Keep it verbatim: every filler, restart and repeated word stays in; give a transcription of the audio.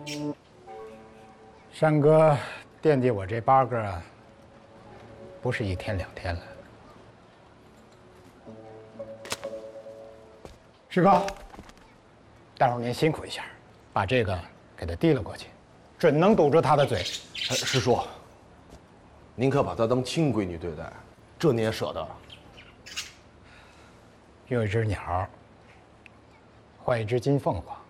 山哥惦记我这八个，不是一天两天了。师哥，待会儿您辛苦一下，把这个给他递了过去，准能堵住他的嘴。 师叔，您可把她当亲闺女对待，这你也舍得？ 用一只鸟换一只金凤凰，